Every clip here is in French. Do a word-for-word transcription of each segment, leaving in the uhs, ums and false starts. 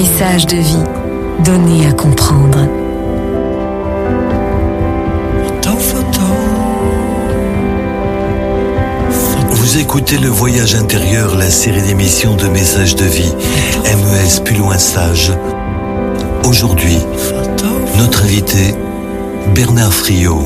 Message de vie, donné à comprendre. Vous écoutez Le Voyage intérieur, la série d'émissions de Messages de vie, M E S plus loin sage. Aujourd'hui, notre invité, Bernard Friot.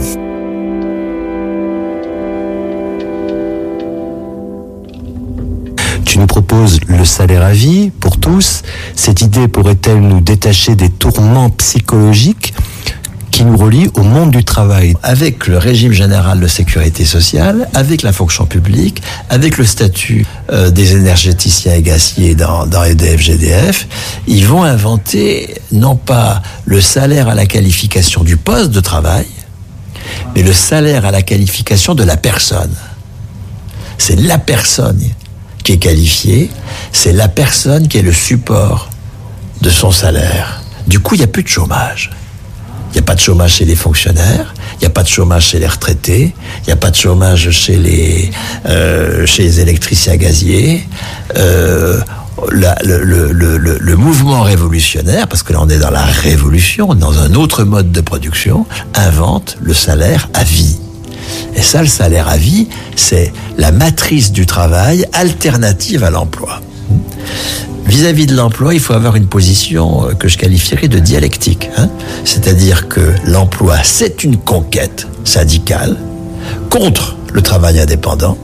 Tu nous proposes le salaire à vie pour tous. Cette idée pourrait-elle nous détacher des tourments psychologiques qui nous relient au monde du travail? Avec le régime général de sécurité sociale, avec la fonction publique, avec le statut euh, des énergéticiens et gaziers dans, dans E D F, G D F, ils vont inventer non pas le salaire à la qualification du poste de travail, mais le salaire à la qualification de la personne. C'est la personne qui est qualifiée, c'est la personne qui est le support de son salaire. Du coup, il n'y a plus de chômage. Il n'y a pas de chômage chez les fonctionnaires, il n'y a pas de chômage chez les retraités, il n'y a pas de chômage chez les, euh, chez les électriciens gaziers. Euh, la, le, le, le, le mouvement révolutionnaire, parce que là on est dans la révolution, dans un autre mode de production, invente le salaire à vie. Et ça, le salaire à vie, c'est la matrice du travail alternative à l'emploi. Vis-à-vis de l'emploi, il faut avoir une position que je qualifierais de dialectique. Hein. C'est-à-dire que l'emploi, c'est une conquête syndicale contre le travail indépendant,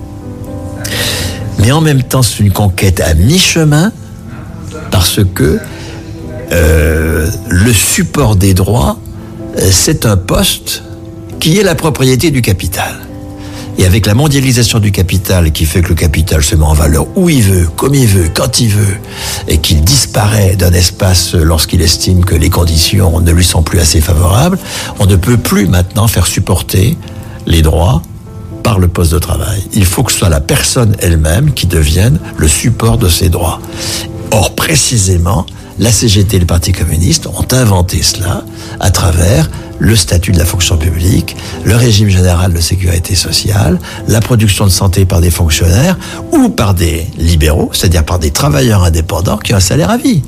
mais en même temps, c'est une conquête à mi-chemin parce que euh, le support des droits, c'est un poste qui est la propriété du capital. Et avec la mondialisation du capital qui fait que le capital se met en valeur où il veut, comme il veut, quand il veut, et qu'il disparaît d'un espace lorsqu'il estime que les conditions ne lui sont plus assez favorables, on ne peut plus maintenant faire supporter les droits par le poste de travail. Il faut que ce soit la personne elle-même qui devienne le support de ces droits. Or, précisément, la C G T et le Parti communiste ont inventé cela à travers le statut de la fonction publique, le régime général de sécurité sociale, la production de santé par des fonctionnaires ou par des libéraux, c'est-à-dire par des travailleurs indépendants qui ont un salaire à vie.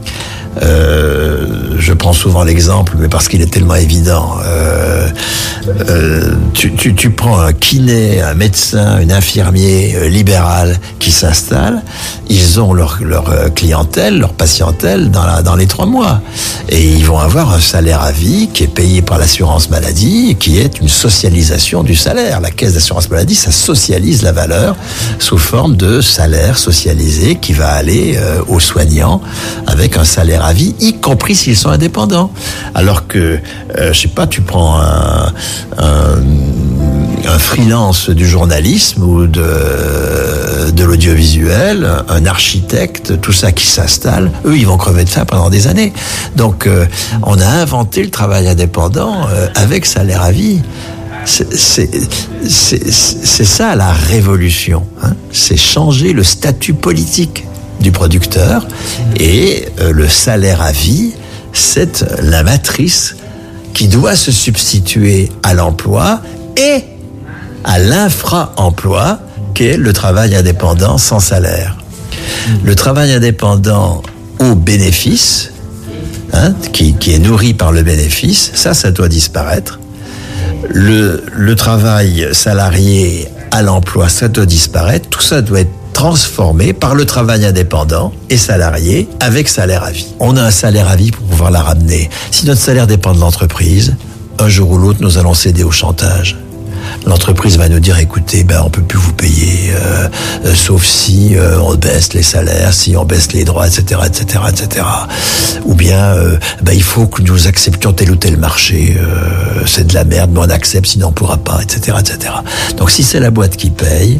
Euh, je prends souvent l'exemple, mais parce qu'il est tellement évident. Euh, euh, tu, tu, tu prends un kiné, un médecin, une infirmier euh, libéral qui s'installe, ils ont leur, leur clientèle, leur patientèle dans, la, dans les trois mois. Et ils vont avoir un salaire à vie qui est payé par l'assurance maladie, qui est une socialisation du salaire. La caisse d'assurance maladie, ça socialise la valeur sous forme de salaire socialisé qui va aller euh, aux soignants avec un salaire à vie, y compris s'ils sont indépendants. Alors que, euh, je sais pas, tu prends un, un, un freelance du journalisme ou de, de l'audiovisuel, un architecte, tout ça qui s'installe, eux, ils vont crever de faim pendant des années. Donc, euh, on a inventé le travail indépendant euh, avec salaire à vie. C'est, c'est, c'est, c'est ça la révolution, hein. C'est changer le statut politique du producteur et euh, le salaire à vie, c'est la matrice qui doit se substituer à l'emploi et à l'infra-emploi qu'est le travail indépendant sans salaire. Le travail indépendant au bénéfice, hein, qui, qui est nourri par le bénéfice, ça, ça doit disparaître. Le, le travail salarié à l'emploi, ça doit disparaître. Tout ça doit être transformé par le travail indépendant et salarié avec salaire à vie. On a un salaire à vie pour pouvoir la ramener. Si notre salaire dépend de l'entreprise, un jour ou l'autre, nous allons céder au chantage. L'entreprise va nous dire, écoutez, ben, on peut plus vous payer, euh, euh, sauf si euh, on baisse les salaires, si on baisse les droits, et cetera, et cetera, et cetera. Ou bien, euh, ben, il faut que nous acceptions tel ou tel marché. Euh, c'est de la merde, mais on accepte, sinon on pourra pas, et cetera, et cetera. Donc, si c'est la boîte qui paye,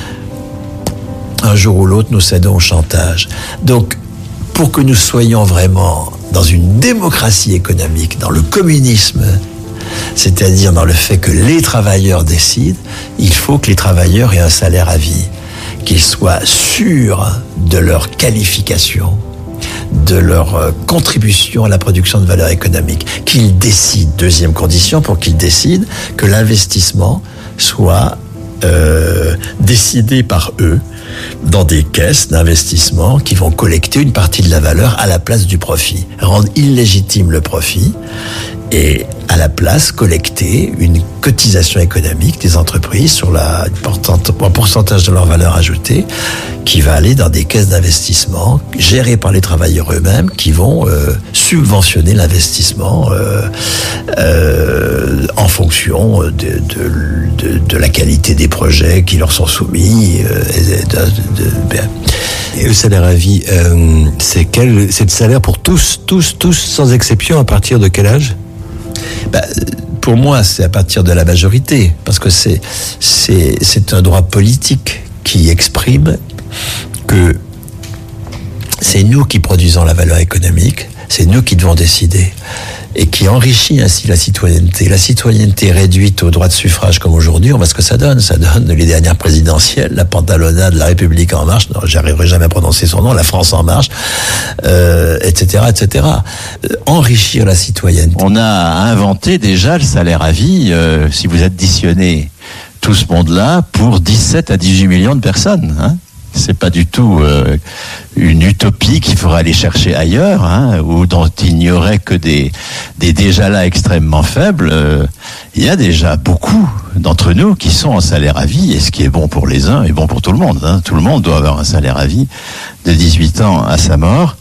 un jour ou l'autre, nous cédons au chantage. Donc, pour que nous soyons vraiment dans une démocratie économique, dans le communisme, c'est-à-dire dans le fait que les travailleurs décident, il faut que les travailleurs aient un salaire à vie, qu'ils soient sûrs de leur qualification, de leur contribution à la production de valeur économique, qu'ils décident, deuxième condition, pour qu'ils décident que l'investissement soit euh, décidé par eux, dans des caisses d'investissement qui vont collecter une partie de la valeur à la place du profit, rendre illégitime le profit et à la place collecter une cotisation économique des entreprises sur la, un pourcentage de leur valeur ajoutée qui va aller dans des caisses d'investissement gérées par les travailleurs eux-mêmes qui vont euh, subventionner l'investissement euh, euh, en fonction de, de, de, de la qualité des projets qui leur sont soumis. Euh, de, de, de, Et le salaire à vie, euh, c'est quel, c'est le salaire pour tous, tous, tous, sans exception, à partir de quel âge ? Bah, pour moi, c'est à partir de la majorité, parce que c'est, c'est, c'est un droit politique qui exprime que c'est nous qui produisons la valeur économique, c'est nous qui devons décider, et qui enrichit ainsi la citoyenneté. La citoyenneté réduite au droit de suffrage comme aujourd'hui, on voit ce que ça donne. Ça donne les dernières présidentielles, la pantalonnade, la République en marche, non, j'arriverai jamais à prononcer son nom, la France en marche, euh, et cetera, et cetera. Euh, enrichir la citoyenneté. On a inventé déjà le salaire à vie, euh, si vous additionnez tout ce monde-là, pour dix-sept à dix-huit millions de personnes, hein. C'est pas du tout euh, une utopie qu'il faudrait aller chercher ailleurs, hein, ou dont il n'y aurait que des, des déjà là extrêmement faibles. Euh, il y a déjà beaucoup d'entre nous qui sont en salaire à vie, et ce qui est bon pour les uns est bon pour tout le monde, hein. Tout le monde doit avoir un salaire à vie de dix-huit ans à sa mort.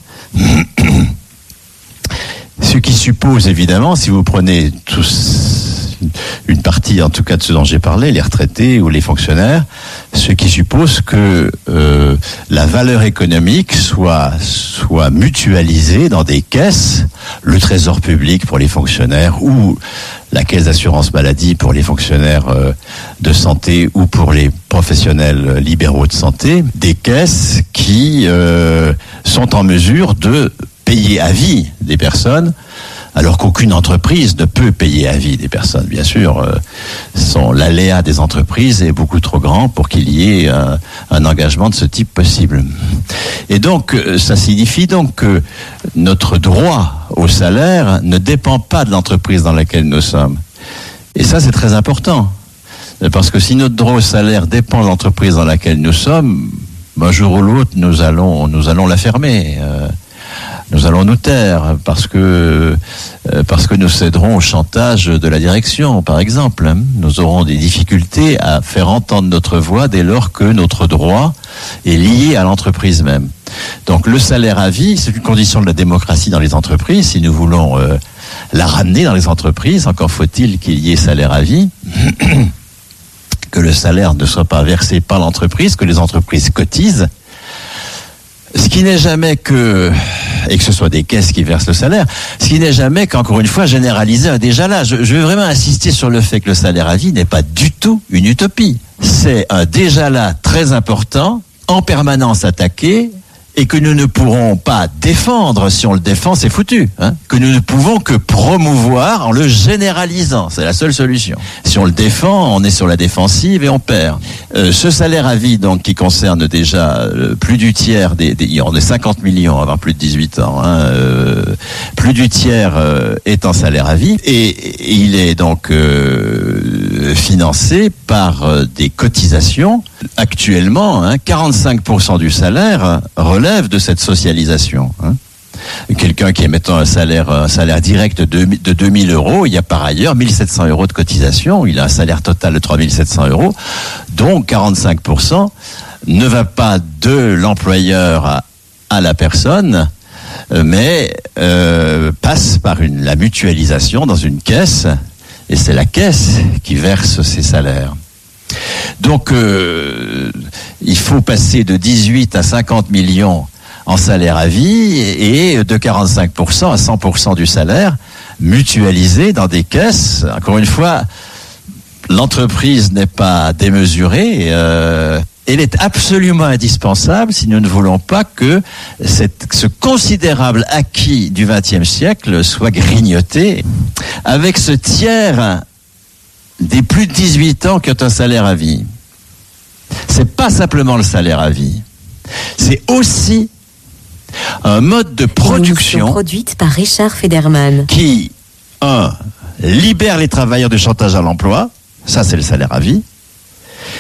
Ce qui suppose évidemment, si vous prenez tous une partie, en tout cas de ceux dont j'ai parlé, les retraités ou les fonctionnaires, ce qui suppose que euh, la valeur économique soit soit mutualisée dans des caisses, le trésor public pour les fonctionnaires ou la caisse d'assurance maladie pour les fonctionnaires euh, de santé ou pour les professionnels libéraux de santé, des caisses qui euh, sont en mesure de payer à vie des personnes, alors qu'aucune entreprise ne peut payer à vie des personnes. Bien sûr, euh, son, l'aléa des entreprises est beaucoup trop grand pour qu'il y ait un, un engagement de ce type possible. Et donc, ça signifie donc que notre droit au salaire ne dépend pas de l'entreprise dans laquelle nous sommes. Et ça, c'est très important. Parce que si notre droit au salaire dépend de l'entreprise dans laquelle nous sommes, un jour ou l'autre, nous allons, nous allons la fermer. Euh, Nous allons nous taire parce que euh, parce que nous céderons au chantage de la direction, par exemple. Nous aurons des difficultés à faire entendre notre voix dès lors que notre droit est lié à l'entreprise même. Donc le salaire à vie, c'est une condition de la démocratie dans les entreprises. Si nous voulons euh, la ramener dans les entreprises, encore faut-il qu'il y ait salaire à vie. Que le salaire ne soit pas versé par l'entreprise, que les entreprises cotisent. Ce qui n'est jamais que, et que ce soit des caisses qui versent le salaire, ce qui n'est jamais qu'encore une fois généraliser un déjà là. Je, je veux vraiment insister sur le fait que le salaire à vie n'est pas du tout une utopie. C'est un déjà là très important, en permanence attaqué, et que nous ne pourrons pas défendre. Si on le défend, c'est foutu, hein, que nous ne pouvons que promouvoir en le généralisant. C'est la seule solution. Si on le défend, on est sur la défensive et on perd. Euh, ce salaire à vie, donc, qui concerne déjà euh, plus du tiers des, des, il y en a cinquante millions avant plus de dix-huit ans, hein, euh, plus du tiers euh, est en salaire à vie, et, et il est donc euh, financé par euh, des cotisations. Actuellement, hein, quarante-cinq pour cent du salaire relève de cette socialisation. Hein. Quelqu'un qui est mettant un salaire, un salaire direct de, de deux mille euros, il y a par ailleurs mille sept cents euros de cotisation, il a un salaire total de trois mille sept cents euros, donc quarante-cinq pour cent ne va pas de l'employeur à, à la personne, mais euh, passe par une, la mutualisation dans une caisse, et c'est la caisse qui verse ces salaires. Donc, euh, il faut passer de dix-huit à cinquante millions en salaire à vie et de quarante-cinq pour cent à cent pour cent du salaire mutualisé dans des caisses. Encore une fois, l'entreprise n'est pas démesurée. Euh, elle est absolument indispensable si nous ne voulons pas que cette, ce considérable acquis du vingtième siècle soit grignoté avec ce tiers des plus de dix-huit ans qui ont un salaire à vie. C'est pas simplement le salaire à vie. C'est aussi un mode de production produite par Richard Federman qui, un, libère les travailleurs du chantage à l'emploi, ça c'est le salaire à vie,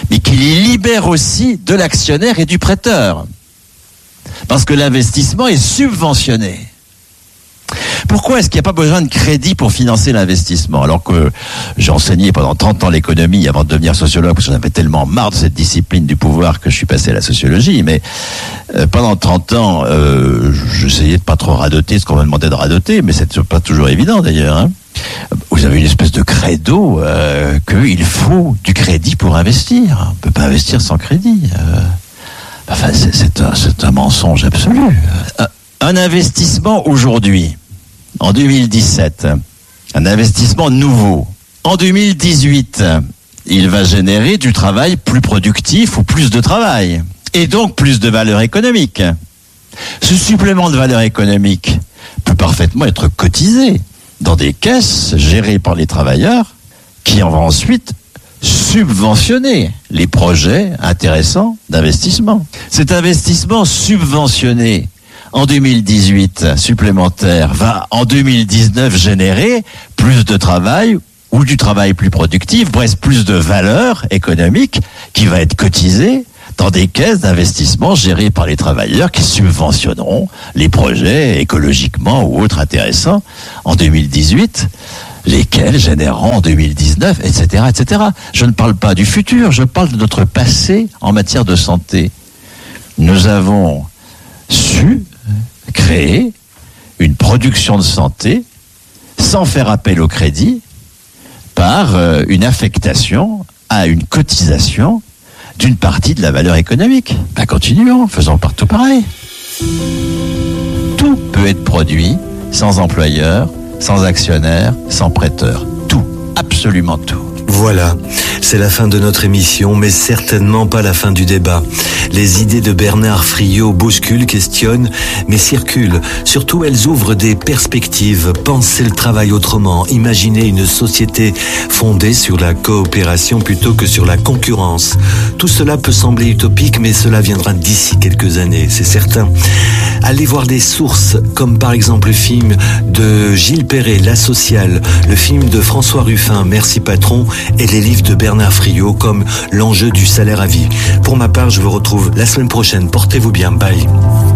mais qui les libère aussi de l'actionnaire et du prêteur. Parce que l'investissement est subventionné. Pourquoi est-ce qu'il n'y a pas besoin de crédit pour financer l'investissement? Alors que j'ai enseigné pendant trente ans l'économie avant de devenir sociologue, parce que j'en avais tellement marre de cette discipline du pouvoir que je suis passé à la sociologie. Mais euh, pendant trente ans, euh, j'essayais de pas trop radoter ce qu'on me demandait de radoter, mais c'est pas toujours évident d'ailleurs. Hein. Vous avez une espèce de credo euh, qu'il faut du crédit pour investir. On ne peut pas investir sans crédit. Euh, enfin, c'est, c'est, un, c'est un mensonge absolu. Un, un investissement aujourd'hui, en deux mille dix-sept, un investissement nouveau. En deux mille dix-huit, il va générer du travail plus productif ou plus de travail. Et donc plus de valeur économique. Ce supplément de valeur économique peut parfaitement être cotisé dans des caisses gérées par les travailleurs qui en vont ensuite subventionner les projets intéressants d'investissement. Cet investissement subventionné en deux mille dix-huit supplémentaire va en deux mille dix-neuf générer plus de travail ou du travail plus productif, bref, plus de valeur économique qui va être cotisée dans des caisses d'investissement gérées par les travailleurs qui subventionneront les projets écologiquement ou autres intéressants en deux mille dix-huit, lesquels généreront en deux mille dix-neuf, et cetera, et cetera. Je ne parle pas du futur, je parle de notre passé en matière de santé. Nous avons su créer une production de santé sans faire appel au crédit par une affectation à une cotisation d'une partie de la valeur économique. Ben continuons, faisons partout pareil. Tout peut être produit sans employeur, sans actionnaire, sans prêteur. Tout, absolument tout. Voilà, c'est la fin de notre émission, mais certainement pas la fin du débat. Les idées de Bernard Friot bousculent, questionnent, mais circulent. Surtout, elles ouvrent des perspectives. Penser le travail autrement, imaginer une société fondée sur la coopération plutôt que sur la concurrence. Tout cela peut sembler utopique, mais cela viendra d'ici quelques années, c'est certain. Allez voir des sources, comme par exemple le film de Gilles Perret, La Sociale, le film de François Ruffin, Merci Patron, et les livres de Bernard Friot comme L'enjeu du salaire à vie. Pour ma part, je vous retrouve la semaine prochaine. Portez-vous bien. Bye.